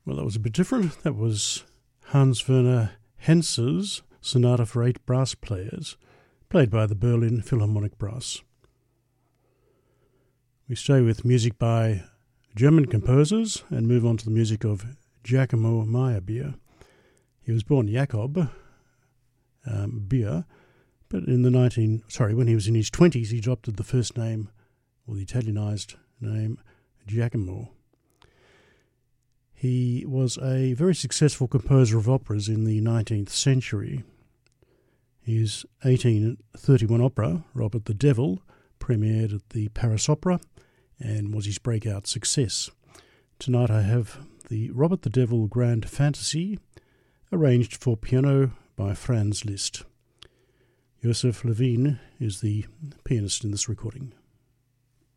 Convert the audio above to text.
Well, that was a bit different. That was Hans Werner Henze's Sonata for 8 brass players, played by the Berlin Philharmonic Brass. We stay with music by German composers and move on to the music of Giacomo Meyerbeer. He was born Jakob Beer, but when he was in his 20s, he adopted the first name, or the Italianized name, Giacomo. He was a very successful composer of operas in the 19th century. His 1831 opera, Robert the Devil, premiered at the Paris Opera and was his breakout success. Tonight I have the Robert the Devil Grand Fantasy, arranged for piano by Franz Liszt. Joseph Levine is the pianist in this recording.